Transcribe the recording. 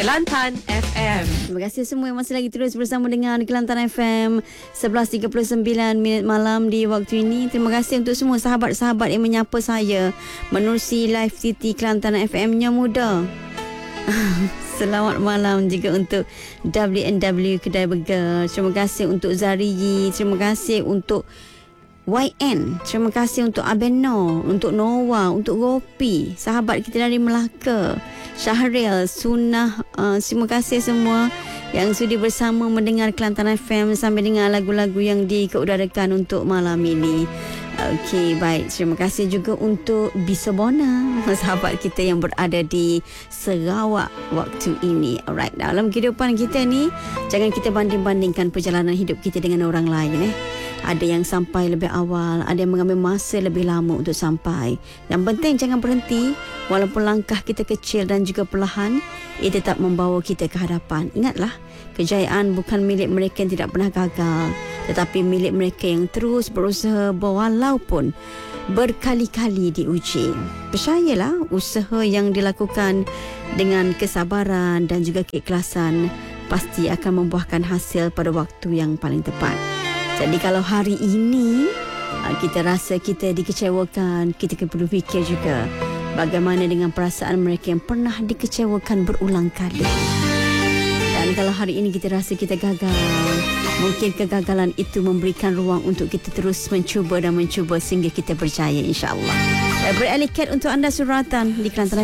Kelantan FM. Terima kasih semua yang masih lagi terus bersama dengan Kelantan FM 11.39 minit malam di waktu ini. Terima kasih untuk semua sahabat-sahabat yang menyapa saya menerusi live TT Kelantan FM-nya muda. Selamat malam juga untuk WNW Kedai Burger. Terima kasih untuk Zariyi. Terima kasih untuk YN. Terima kasih untuk Abeno, untuk Noah, untuk Gopi, sahabat kita dari Melaka, Syahril, Sunnah. Terima kasih semua yang sudi bersama mendengar Kelantan FM sampai dengan lagu-lagu yang dikeudarakan untuk malam ini. Okey, baik. Terima kasih juga untuk Bisabona, sahabat kita yang berada di Sarawak waktu ini. Alright, dalam kehidupan kita ni, jangan kita banding-bandingkan perjalanan hidup kita dengan orang lain. Ada yang sampai lebih awal, ada yang mengambil masa lebih lama untuk sampai. Yang penting jangan berhenti, walaupun langkah kita kecil dan juga perlahan, ia tetap membawa kita ke hadapan. Ingatlah, kejayaan bukan milik mereka yang tidak pernah gagal, tetapi milik mereka yang terus berusaha walaupun berkali-kali diuji. Percayalah, usaha yang dilakukan dengan kesabaran dan juga keikhlasan pasti akan membuahkan hasil pada waktu yang paling tepat. Jadi kalau hari ini kita rasa kita dikecewakan, kita perlu fikir juga bagaimana dengan perasaan mereka yang pernah dikecewakan berulang kali. Dan kalau hari ini kita rasa kita gagal, mungkin kegagalan itu memberikan ruang untuk kita terus mencuba dan mencuba sehingga kita berjaya, insya-Allah. Beri alikat untuk anda suratan di Kelantan